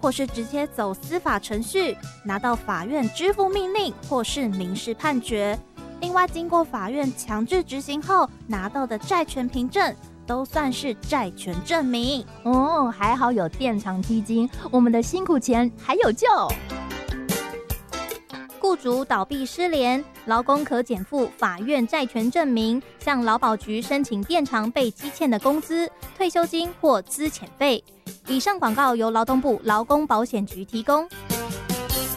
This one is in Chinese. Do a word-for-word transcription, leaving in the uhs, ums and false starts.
或是直接走司法程序，拿到法院支付命令或是民事判决。另外，经过法院强制执行后拿到的债权凭证，都算是债权证明。 哦，还好有垫偿基金，我们的辛苦钱还有救。 雇主倒闭失联，劳工可减负法院债权证明，向劳保局申请垫偿被积欠的工资、退休金或资遣费。以上广告由劳动部劳工保险局提供。